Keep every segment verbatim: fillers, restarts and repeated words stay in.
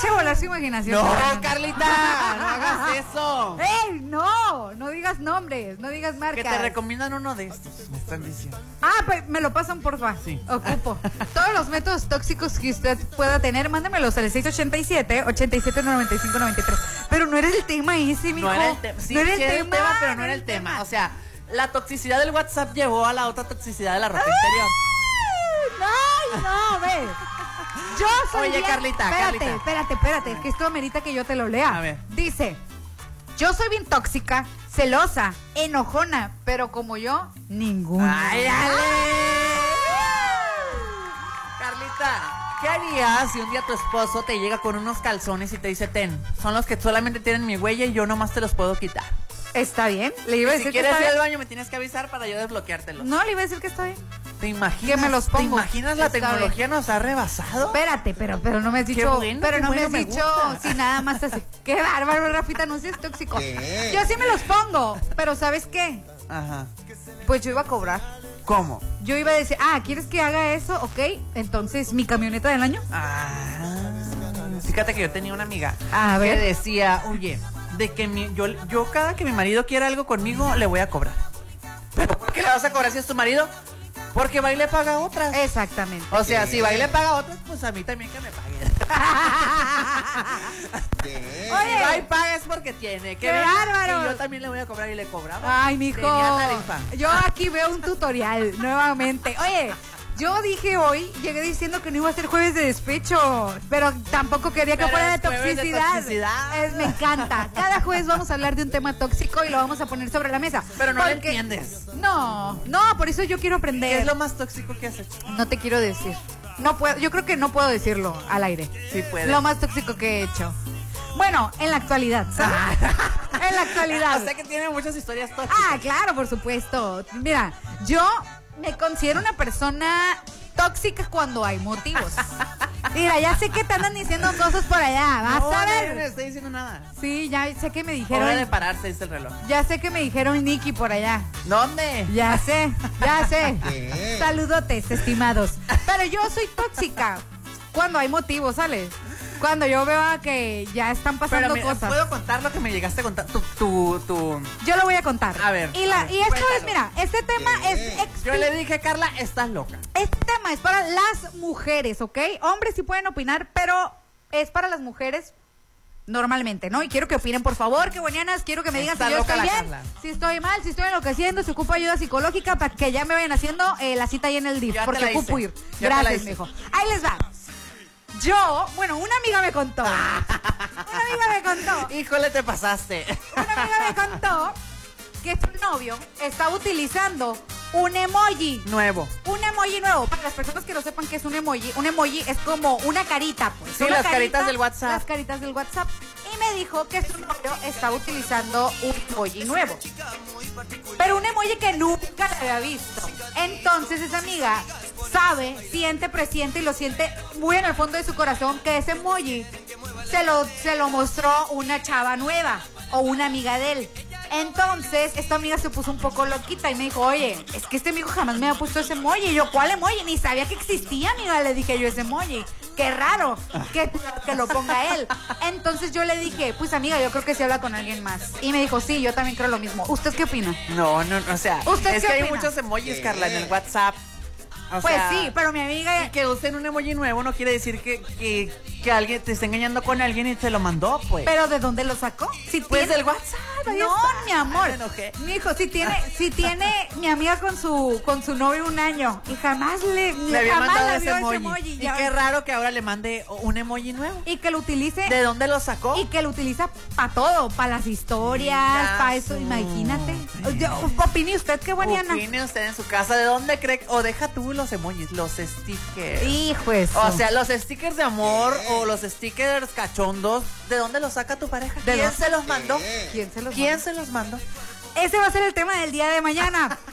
eche a volar su imaginación. No, Carlita, no hagas eso. ¡Ey, no! No digas nombres, no digas marcas. Que te recomiendan uno de estos, me están diciendo. Ah, pues me lo pasan, porfa. Sí. Ocupo. Todos los métodos tóxicos que usted pueda tener, mándemelos al seis ocho siete, ochenta y siete, noventa y cinco, noventa y tres. Pero no era el tema ese, mijo. No era el, te sí, no era el sí tema, el tema, pero no era el tema. tema. O sea, la toxicidad del WhatsApp llevó a la otra toxicidad de la ropa interior. ¡Ay, no! Ve. Yo soy Oye, bien... Carlita, espérate, Carlita. espérate, espérate, que esto amerita que yo te lo lea. A ver. Dice, yo soy bien tóxica, celosa, enojona, pero como yo, ninguna. ¡Ay, dale! Carlita, ¿qué harías si un día tu esposo te llega con unos calzones y te dice, ten, son los que solamente tienen mi huella y yo nomás te los puedo quitar? Está bien, le iba a Y decir si que quieres está ir al bien. baño me tienes que avisar para yo desbloqueártelos. No, le iba a decir que está bien. ¿Te imaginas? Que me los ¿Te pongo. imaginas la Está tecnología nos ha rebasado? Espérate, pero, pero no me has Qué dicho, bueno, pero qué no bueno, me has me dicho gusta. si nada más así. Qué bárbaro, Rafita, no seas tóxico. ¿Qué? Yo sí me los pongo, pero ¿sabes qué? Ajá. Pues yo iba a cobrar. ¿Cómo? Yo iba a decir, ah, ¿quieres que haga eso? Ok, entonces, ¿mi camioneta del año? Ah, fíjate que yo tenía una amiga A ver. que decía, oye, de que mi, yo, yo cada que mi marido quiera algo conmigo, le voy a cobrar. ¿Pero por qué le vas a cobrar si es tu marido? Porque va y le paga a otras. Exactamente. O sea, si va y le paga a otras, pues a mí también que me pague. ¿Qué? Oye. Si va y paga es porque tiene. Que ¡Qué venga, bárbaro! que yo también le voy a cobrar y le cobraba. Ay, mijo. Tenía tarifa. Yo aquí veo un tutorial nuevamente. Oye, yo dije hoy, llegué diciendo que no iba a ser jueves de despecho, pero tampoco quería que Pero fuera de es jueves de toxicidad. toxicidad. Es, me encanta. Cada jueves vamos a hablar de un tema tóxico y lo vamos a poner sobre la mesa. Pero no lo Porque- entiendes. No, no, por eso yo quiero ¿Qué aprender. es lo más tóxico que has hecho? No te quiero decir. No puedo, yo creo que no puedo decirlo al aire. Sí puedes. Lo más tóxico que he hecho. Bueno, en la actualidad, ¿sabes? En la actualidad. O sea que tiene muchas historias tóxicas. Ah, claro, por supuesto. Mira, yo me considero una persona tóxica cuando hay motivos. Mira, ya sé que te andan diciendo cosas por allá. Vas no, a nadie me ver. estoy diciendo nada. Sí, ya sé que me Hora dijeron. de pararse, dice el reloj. Ya sé que me dijeron Nicky por allá. ¿Dónde? Ya sé, ya sé. ¿Qué? Saludotes, estimados. Pero yo soy tóxica cuando hay motivos, ¿sales? Cuando yo veo a que ya están pasando Pero me, cosas. ¿puedo contar lo que me llegaste a contar? Tu, tu, tu... Yo lo voy a contar. A ver, Y, la, a ver, y esto cuéntalo. es, mira, este tema ¿Qué? es expli- Yo le dije, Carla, estás loca. Este tema es para las mujeres, ¿ok? Hombres sí pueden opinar, pero es para las mujeres normalmente, ¿no? Y quiero que opinen, por favor, que buenas, quiero que me digan Está si yo loca estoy la bien, Carla. si estoy mal, si estoy enloqueciendo, si ocupo ayuda psicológica para que ya me vayan haciendo eh, la cita ahí en el D I F, Ya te porque la ocupo hice. ir. Ya te la Gracias, hice. mijo. Ahí les va. Yo, bueno, una amiga me contó. Ah. Una amiga me contó. Híjole, te pasaste. Una amiga me contó que su novio estaba utilizando un emoji. Nuevo. Un emoji nuevo. Para las personas que no sepan qué es un emoji, un emoji es como una carita, pues. Sí, Una las caritas del WhatsApp. Las caritas del WhatsApp. Y me dijo que su novio estaba utilizando un emoji nuevo. Pero un emoji que nunca le había visto. Entonces esa amiga sabe, siente, presiente y lo siente muy en el fondo de su corazón que ese emoji se lo, se lo mostró una chava nueva o una amiga de él. Entonces, esta amiga se puso un poco loquita y me dijo, oye, es que este amigo jamás me ha puesto ese emoji. Y yo, ¿cuál emoji? Ni sabía que existía, amiga, le dije yo ese emoji. Qué raro que, que lo ponga él. Entonces yo le dije, pues amiga, yo creo que se habla con alguien más. Y me dijo, sí, yo también creo lo mismo. ¿Usted qué opina? No, no, no, o sea, ¿Usted es qué que hay opina? muchos emojis, ¿Qué? Carla, en el WhatsApp. O Pues sea, sí, pero mi amiga... y que usen un emoji nuevo no quiere decir que, que, que alguien te esté engañando con alguien y te lo mandó, pues. ¿Pero de dónde lo sacó? Si Pues tiene- del WhatsApp. ahí No, está. mi amor. Ay, me enojé. Mi hijo, si tiene, si tiene mi amiga con su, con su novio un año y jamás le, Le había jamás mandado le ese vio emoji. ese emoji. Y ya qué ves. raro que ahora le mande un emoji nuevo. Y que lo utilice. ¿De dónde lo sacó? Y que lo utiliza para todo, para las historias, Mira para eso, su- imagínate. Yo- Opine usted, qué buena. Opine usted en su casa, ¿de dónde cree? O deja tú los emojis, los stickers. Hijo eso. O sea, los stickers de amor o los stickers cachondos, ¿de dónde los saca tu pareja? ¿De ¿Quién dónde? se los mandó? ¿Quién se los ¿Quién mandó? se los mandó? Ese va a ser el tema del día de mañana.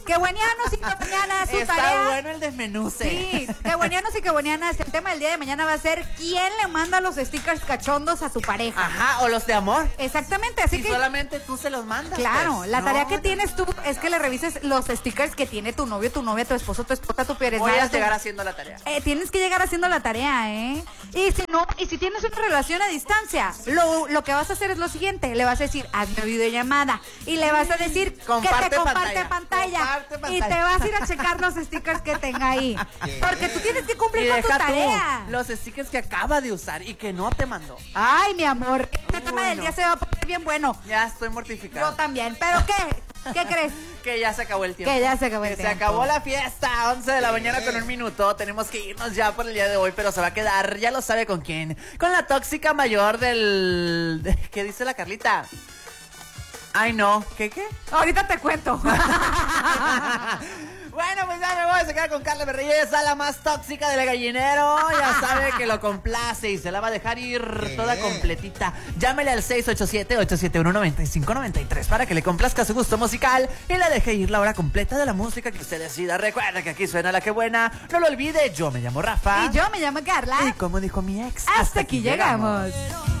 Que buenianos y que buenianas, su Está tarea. bueno el desmenuce. Sí, que buenianos y que buenianas. El tema del día de mañana va a ser quién le manda los stickers cachondos a tu pareja. Ajá, o los de amor. Exactamente, así Y que. solamente tú se los mandas. Claro, pues. la tarea No, que no, tienes tú es que le revises los stickers que tiene tu novio, tu novia, tu esposo, tu esposa, tu Voy a perezada. llegar haciendo la tarea. Eh, tienes que llegar haciendo la tarea, ¿eh? Y si no, y si tienes una relación a distancia, lo, lo que vas a hacer es lo siguiente, le vas a decir, hazme videollamada, y le vas a decir Comparte que te comparte pantalla. pantalla, Comparte y pantalla. te vas a ir a checar los stickers que tenga ahí, porque tú tienes que Y cumplir con tu deja tú tarea. los stickers que acaba de usar y que no te mandó. Ay, mi amor, este tema Bueno. del día se va a poner bien bueno. Ya estoy Yo mortificado. también, ¿pero qué? ¿Qué crees? Que ya se acabó el tiempo. Que ya se acabó el Que tiempo. se acabó la fiesta. once de la mañana con un minuto. Tenemos que irnos ya por el día de hoy, pero se va a quedar, ya lo sabe con quién. Con la tóxica mayor del... de- ¿Qué dice la Carlita? Ay, no. ¿Qué, qué? Ahorita te cuento. Bueno, pues ya me voy a sacar con Carla Berreyesa, la más tóxica del gallinero. Ya sabe que lo complace y se la va a dejar ir toda completita. Llámele al seis ocho siete, ocho siete uno, nueve cinco nueve tres para que le complazca su gusto musical y le deje ir la hora completa de la música que usted decida. Recuerda que aquí suena la que buena. No lo olvide, yo me llamo Rafa. Y yo me llamo Carla. Y como dijo mi ex, Hasta aquí llegamos.